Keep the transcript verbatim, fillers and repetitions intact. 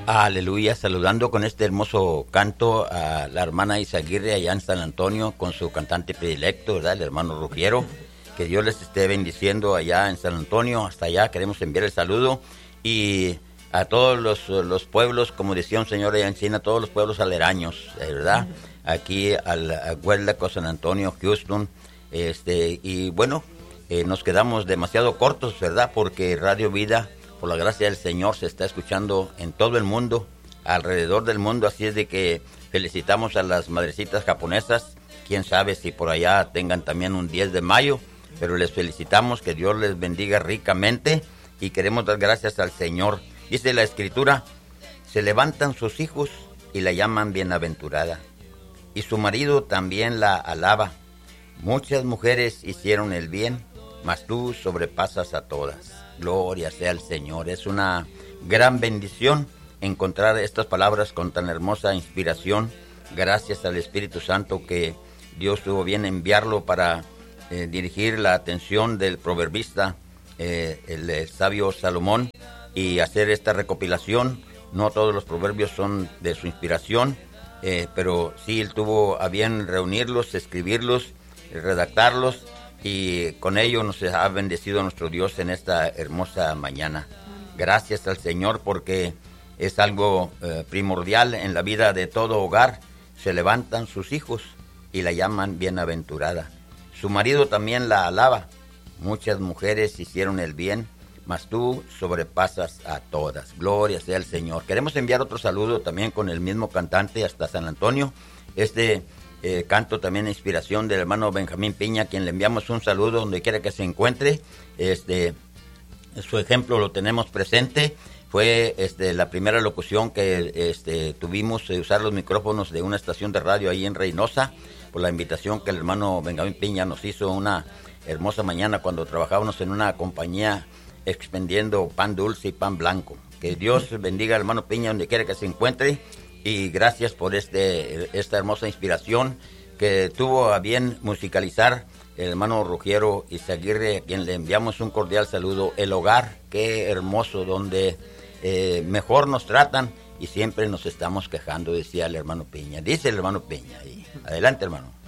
Aleluya, saludando con este hermoso canto a la hermana Isaguirre allá en San Antonio con su cantante predilecto, ¿verdad? El hermano Rugiero. Que Dios les esté bendiciendo allá en San Antonio, hasta allá queremos enviar el saludo y a todos los, los pueblos, como decía un señor allá en China, todos los pueblos aledaños, ¿verdad? Aquí al a Hueldaco, San Antonio, Houston, este y bueno, eh, nos quedamos demasiado cortos, ¿verdad? Porque Radio Vida, por la gracia del Señor, se está escuchando en todo el mundo, alrededor del mundo, así es de que felicitamos a las madrecitas japonesas, quién sabe si por allá tengan también un diez de mayo, pero les felicitamos, que Dios les bendiga ricamente y queremos dar gracias al Señor. Dice la Escritura, se levantan sus hijos y la llaman bienaventurada, y su marido también la alaba. Muchas mujeres hicieron el bien, mas tú sobrepasas a todas. Gloria sea al Señor. Es una gran bendición encontrar estas palabras con tan hermosa inspiración, gracias al Espíritu Santo que Dios tuvo bien enviarlo para Eh, dirigir la atención del proverbista, eh, el, el sabio Salomón, y hacer esta recopilación. No todos los proverbios son de su inspiración, eh, pero sí él tuvo a bien reunirlos, escribirlos, redactarlos, y con ello nos ha bendecido nuestro Dios en esta hermosa mañana. Gracias al Señor, porque es algo eh, primordial en la vida de todo hogar. Se levantan sus hijos y la llaman bienaventurada. Su marido también la alaba. Muchas mujeres hicieron el bien, mas tú sobrepasas a todas. Gloria sea al Señor. Queremos enviar otro saludo también con el mismo cantante hasta San Antonio. Este eh, canto también de inspiración del hermano Benjamín Piña, a quien le enviamos un saludo donde quiera que se encuentre. Este, su ejemplo lo tenemos presente. Fue este, la primera locución que este, tuvimos de usar los micrófonos de una estación de radio ahí en Reynosa, por la invitación que el hermano Benjamín Piña nos hizo una hermosa mañana cuando trabajábamos en una compañía expendiendo pan dulce y pan blanco. Que Dios bendiga al hermano Piña donde quiera que se encuentre, y gracias por este esta hermosa inspiración que tuvo a bien musicalizar el hermano Rugiero Izaguirre, a quien le enviamos un cordial saludo. El hogar, qué hermoso, donde eh, mejor nos tratan y siempre nos estamos quejando, decía el hermano Piña. Dice el hermano Piña. Y adelante, hermano.